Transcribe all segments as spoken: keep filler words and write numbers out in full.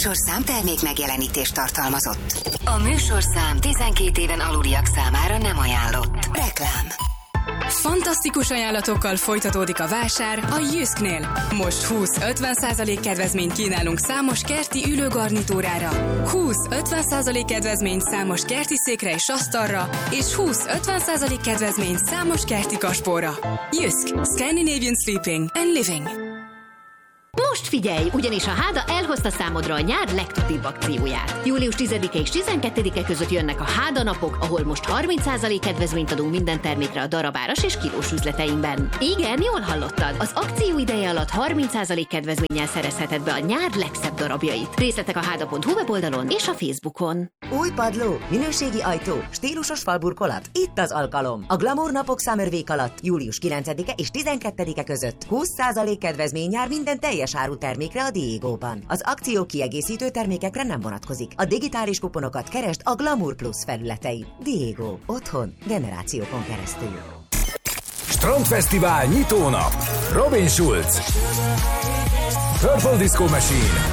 műsorszám termék megjelenítést tartalmazott. A műsorszám tizenkét éven aluliak számára nem ajánlott. Reklám. Fantasztikus ajánlatokkal folytatódik a vásár a Jysknél. Most húsz-ötven százalék kedvezményt kínálunk számos kerti ülőgarnitúrára, húsz-ötven százalék kedvezményt számos kerti székre és asztalra, és húsz-ötven százalék kedvezményt számos kerti kaspóra. Jysk. Scandinavian Sleeping and Living. Most figyelj, ugyanis a Háda elhozta számodra a nyár legtutibb akcióját. július tizedike és tizenkettedike között jönnek a Háda napok, ahol most harminc százalék kedvezményt adunk minden termékre a darabáras és kilós üzleteinkben. Igen, jól hallottad. Az akció ideje alatt harminc százalék kedvezménnyel szerezheted be a nyár legszebb darabjait. Részletek a háda pont hu weboldalon és a Facebookon. Új padló, minőségi ajtó, stílusos falburkolat. Itt az alkalom. A Glamour napok Summer Week alatt július kilencedike és tizenkettedike között húsz százalék kedvezmény jár minden teljes áru termékre a Diegóban. Az akció kiegészítő termékekre nem vonatkozik. A digitális kuponokat keresd a Glamour Plus felületein. Diego. Otthon. Generációkon keresztül. Strandfesztivál nyitónap. Robin Schulz. Purple Disco Machine.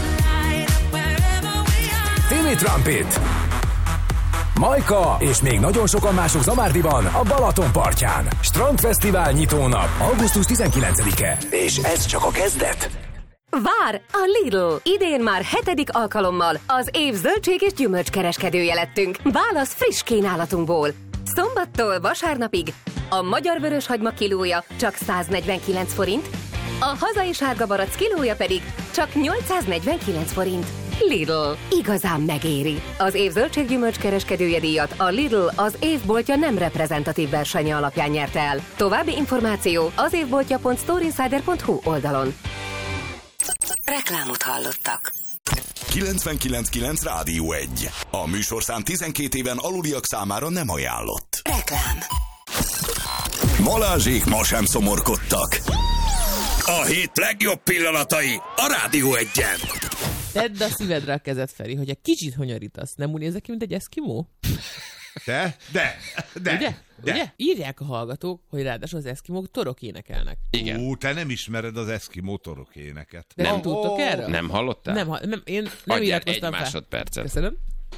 Timmy Trumpet. Majka és még nagyon sokan mások Zamárdiban a Balaton partján. Strandfesztivál nyitónap. augusztus tizenkilencedike. És ez csak a kezdet. Vár! A Lidl! Idén már hetedik alkalommal az év zöldség és gyümölcskereskedője lettünk. Válasz friss kínálatunkból. Szombattól vasárnapig a magyar vöröshagyma kilója csak száznegyvenkilenc forint, a hazai sárga barack kilója pedig csak nyolcszáznegyvenkilenc forint. Lidl. Igazán megéri. Az év zöldséggyümölcskereskedője díjat a Lidl az évboltja nem reprezentatív versenye alapján nyerte el. További információ az évboltja pont storeinsider pont hu oldalon. Reklámot hallottak. kilencvenkilenc kilenc Rádió egy. A műsorszám tizenkét éven aluliak számára nem ajánlott. Reklám. Balázsék ma sem szomorkodtak. A hét legjobb pillanatai a Rádió egyen. Tedd a szívedre a kezed, Feri, hogy egy kicsit honyorítasz. Nem úgy nézek ki, mint egy eszkimó? De? De? De? Ugye? De. Ugye? Írják a hallgatók, hogy ráadásul az eszkimók torok énekelnek. Igen. Ú, te nem ismered az eszkimó torok éneket. De nem, nem tudtok erről? Nem hallottál? Nem, nem én nem iratkoztam fel. Egy másodpercet. Köszönöm.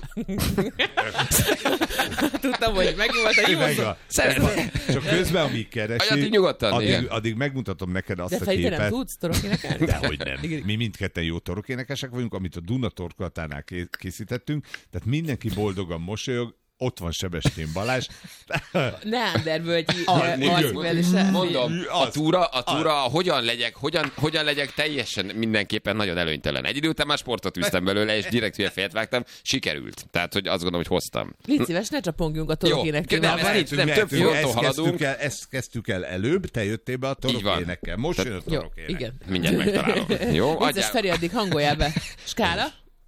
Tudtam, hogy megvolt a jó. Szeretném. Csak közben, amíg keresi, nyugodtan, addig, addig megmutatom neked azt de a képet. De nem tudsz torok énekelni? Dehogy nem. Mi mindketten jó torokénekesek vagyunk, amit a Duna torkolatánál készítettünk, tehát mindenki boldogan mosolyog. Ott van Sebestyén Balázs. Neandervölgyi Mondom, a túra, a túra hogyan legyek, hogyan, hogyan legyek teljesen mindenképpen nagyon előnytelen. Egy idő után már sportot üztem belőle, és direkt hülye fejet vágtam, sikerült. Tehát, hogy azt gondolom, hogy hoztam. Légy szíves, ne csapongjunk a torokének témával. Nem, több fronton haladunk. El, ezt kezdtük el előbb, te jöttél be a torokénekkel. Most jön a torokének. Jó, igen. Mindjárt megtalálom. Jó, adjál. Feri, addig hangoljál be. Skála?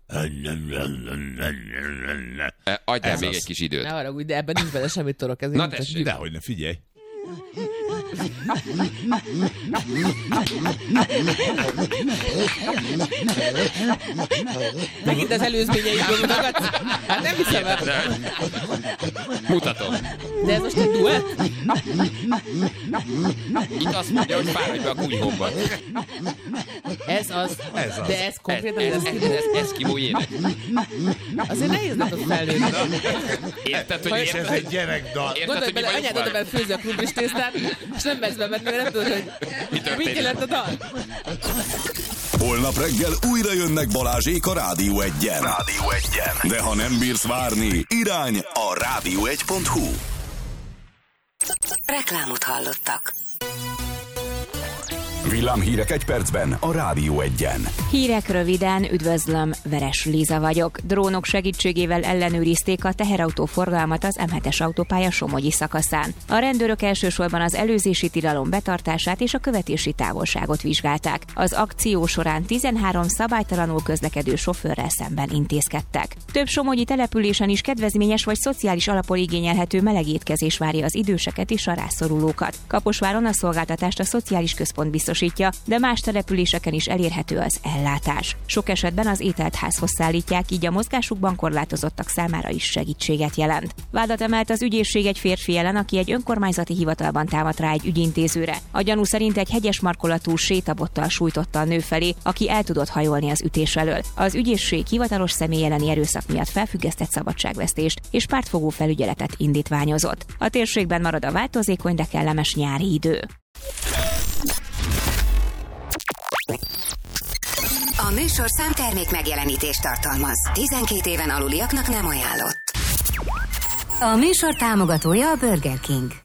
Adjál még az. Egy kis időt. Ne haragudj, de ebben nincs bele semmi torok. Ez na tessék. Dehogy ne, figyelj. Megint az előzményeidből mutogatsz? Hát nem hiszem el. Mutatom. De ez most egy duett? Itt azt mondja, hogy fáradj be a kunyhóba. Ez az. Ez az. De ez konkrétan ez, ez, ez, ez eszkimó ének. Azért nehéz neked felnőni. Érted, hogy érted? Ez egy gyerekdal. Gondolj bele, anyád oda bele főzi a klubis tésztát, és nem mersz bevetni, mert nem tudod, hogy mit jelent a dal. Holnap reggel újra jönnek Balázsék a Rádió egyen. Rádió egyen. De ha nem bírsz várni, irány a rádió egy pont hu. Reklámot hallottak. Villámhírek egy percben a Rádió egyen. Hírek röviden, üdvözlöm, Veres Liza vagyok. Drónok segítségével ellenőrizték a teherautó forgalmat az em hetes autópálya Somogyi szakaszán. A rendőrök elsősorban az előzési tilalom betartását és a követési távolságot vizsgálták. Az akció során tizenhárom szabálytalanul közlekedő sofőrrel szemben intézkedtek. Több somogyi településen is kedvezményes vagy szociális alapon igényelhető melegétkezés várja az időseket és a rászorulókat. Kaposváron a szolgáltatást a Szociális Központ biztosít biztosítja, de más településeken is elérhető az ellátás. Sok esetben az ételt házhoz szállítják, így a mozgásukban korlátozottak számára is segítséget jelent. Vádat emelt az ügyészség egy férfi ellen, aki egy önkormányzati hivatalban támadt rá egy ügyintézőre. A gyanú szerint egy hegyes markolatú sétabottal sújtotta a nő felé, aki el tudott hajolni az ütés elől. Az ügyészség hivatalos személy elleni erőszak miatt felfüggesztett szabadságvesztést és pártfogó felügyeletet indítványozott. A térségben marad a változékony, de kellemes nyári idő. A műsorszám termék megjelenítést tartalmaz. tizenkét éven aluliaknak nem ajánlott. A műsor támogatója a Burger King.